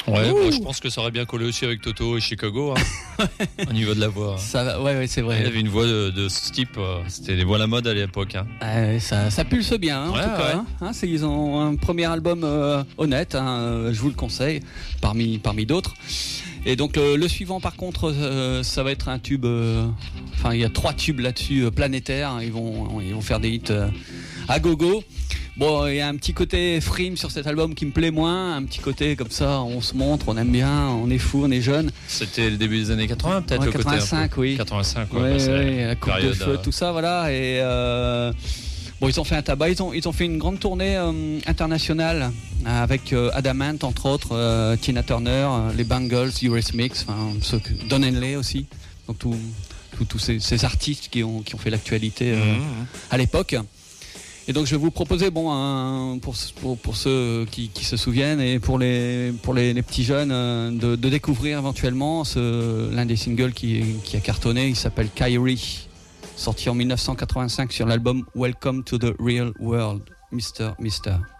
Ouais, moi, je pense que ça aurait bien collé aussi avec Toto et Chicago, hein, au niveau de la voix. Ça, ouais, c'est vrai. Il avait une voix de ce type, c'était les voix à la mode à l'époque. Hein. Ça pulse bien, hein, Ouais, en tout cas. Hein, ils ont un premier album honnête, hein, je vous le conseille, parmi d'autres. Et donc le suivant, par contre, ça va être un tube. Enfin, il y a 3 tubes là-dessus planétaires. Ils vont faire des hits à gogo. Bon, il y a un petit côté frime sur cet album qui me plaît moins, un petit côté comme ça, on se montre, on aime bien, on est fou, on est jeune. C'était le début des années 80 peut-être, le 85, côté oui. 85, ouais, ouais, la coupe de feu, tout ça, voilà. Et bon, ils ont fait un tabac, ils ont fait une grande tournée internationale avec Adamant, entre autres, Tina Turner, les Bangles, Eurythmics, Don Henley aussi. Donc tous ces artistes qui ont fait l'actualité à l'époque. Et donc je vais vous proposer, pour ceux qui se souviennent et pour les petits jeunes, de découvrir éventuellement l'un des singles qui a cartonné. Il s'appelle Kyrie, sorti en 1985 sur l'album Welcome to the Real World, Mr.